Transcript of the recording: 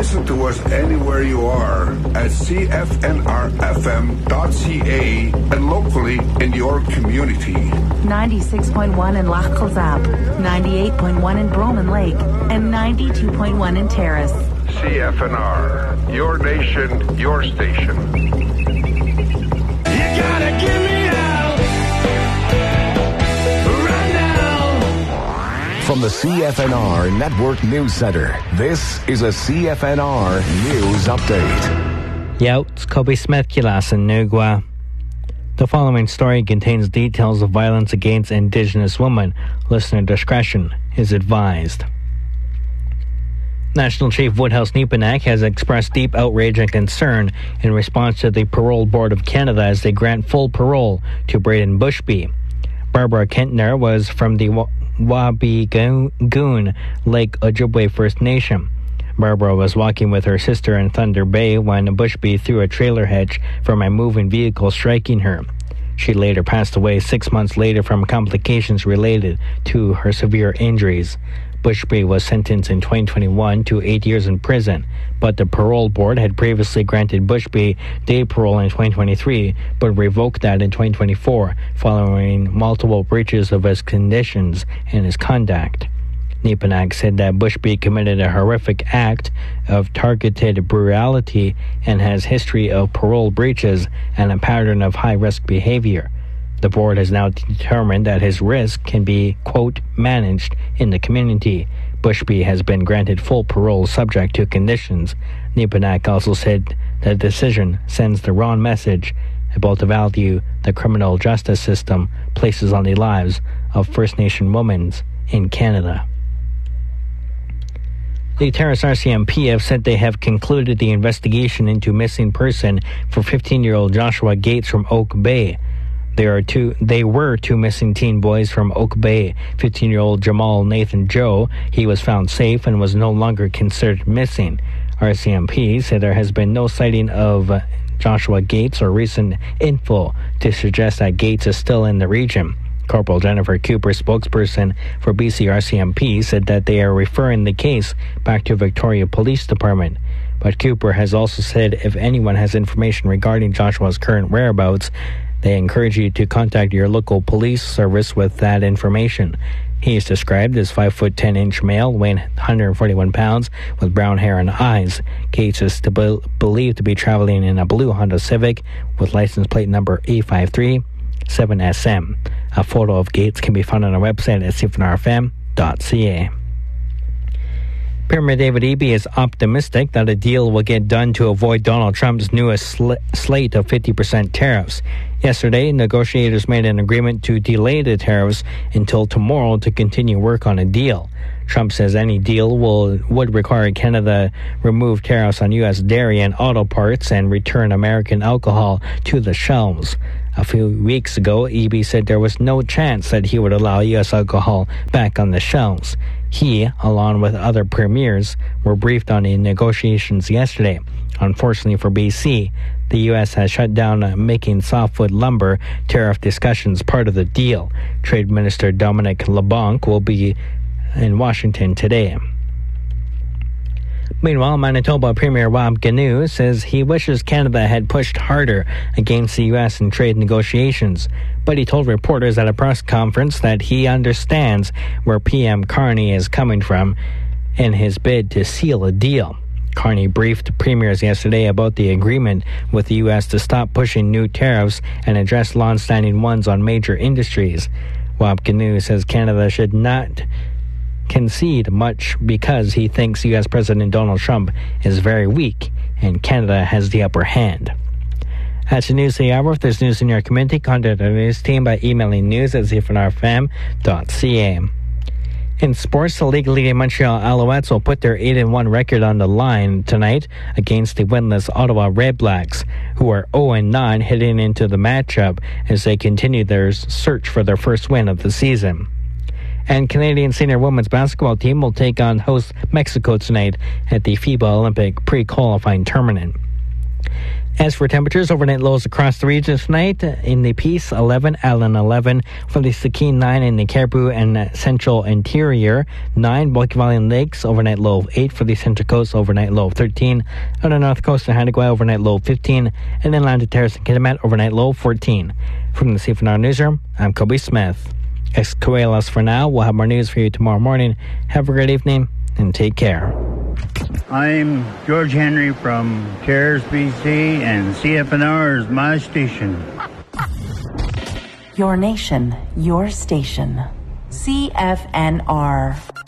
Listen to us anywhere you are at cfnrfm.ca and locally in your community. 96.1 in Loch Kilzab, 98.1 in Broman Lake, and 92.1 in Terrace. CFNR, your nation, your station. You gotta give me out right now. From the CFNR Network News Center, this is a CFNR News Update. It's Kobe Smith Kilas in Nugua. The following story contains details of violence against Indigenous women. Listener discretion is advised. National Chief Woodhouse Neepanak has expressed deep outrage and concern in response to the Parole Board of Canada as they grant full parole to Braden Bushby. Barbara Kentner was from the Wabigoon Lake Ojibwe First Nation. Barbara was walking with her sister in Thunder Bay when Bushby threw a trailer hitch from a moving vehicle, striking her. She later passed away 6 months later from complications related to her severe injuries. Bushby was sentenced in 2021 to 8 years in prison, but the parole board had previously granted Bushby day parole in 2023, but revoked that in 2024 following multiple breaches of his conditions and his conduct. Neepanak said that Bushby committed a horrific act of targeted brutality and has history of parole breaches and a pattern of high-risk behavior. The board has now determined that his risk can be, quote, managed in the community. Bushby has been granted full parole subject to conditions. Neepanak also said the decision sends the wrong message about the value the criminal justice system places on the lives of First Nation women in Canada. The Terrace RCMP have said they have concluded the investigation into missing person for 15-year-old Joshua Gates from Oak Bay. They were two missing teen boys from Oak Bay. 15-year-old Jamal Nathan Joe, he was found safe and was no longer considered missing. RCMP said there has been no sighting of Joshua Gates or recent info to suggest that Gates is still in the region. Corporal Jennifer Cooper, spokesperson for BC RCMP, said that they are referring the case back to Victoria Police Department. But Cooper has also said if anyone has information regarding Joshua's current whereabouts, they encourage you to contact your local police service with that information. He is described as 5'10" male, weighing 141 pounds, with brown hair and eyes. Gates is believed to be traveling in a blue Honda Civic with license plate number A537SM. A photo of Gates can be found on our website at cfnrfm.ca. Premier David Eby is optimistic that a deal will get done to avoid Donald Trump's newest slate of 50% tariffs. Yesterday, negotiators made an agreement to delay the tariffs until tomorrow to continue work on a deal. Trump says any deal would require Canada remove tariffs on U.S. dairy and auto parts and return American alcohol to the shelves. A few weeks ago, Eby said there was no chance that he would allow U.S. alcohol back on the shelves. He, along with other premiers, were briefed on the negotiations yesterday. Unfortunately for BC, the U.S. has shut down making softwood lumber tariff discussions part of the deal. Trade Minister Dominic LeBlanc will be in Washington today. Meanwhile, Manitoba Premier Rob Ganu says he wishes Canada had pushed harder against the U.S. in trade negotiations, but he told reporters at a press conference that he understands where PM Carney is coming from in his bid to seal a deal. Carney briefed premiers yesterday about the agreement with the U.S. to stop pushing new tariffs and address long-standing ones on major industries. Rob Ganu says Canada should not concede much because he thinks U.S. President Donald Trump is very weak and Canada has the upper hand. That's the news of the hour. If there's news in your community, contact our news team by emailing news@cfnrfm.ca. In sports, the League leading Montreal Alouettes will put their 8-1 record on the line tonight against the winless Ottawa Redblacks, who are 0-9 heading into the matchup as they continue their search for their first win of the season. And Canadian senior women's basketball team will take on host Mexico tonight at the FIBA Olympic pre-qualifying tournament. As for temperatures, overnight lows across the region tonight, in the Peace 11, Allen 11, for the Sakine 9 in the Caribou and Central Interior, 9, Bulky Valley and Lakes, overnight low of 8 for the Central Coast, overnight low of 13, on the North Coast and Haida Gwaii, overnight low of 15, and Atlantic Terrace and Kitimat, overnight low of 14. From the CFNR Newsroom, I'm Kobe Smith. Escuelas for now. We'll have more news for you tomorrow morning. Have a great evening and take care. I'm George Henry from Terrace, BC, and CFNR is my station. Your nation, your station. CFNR.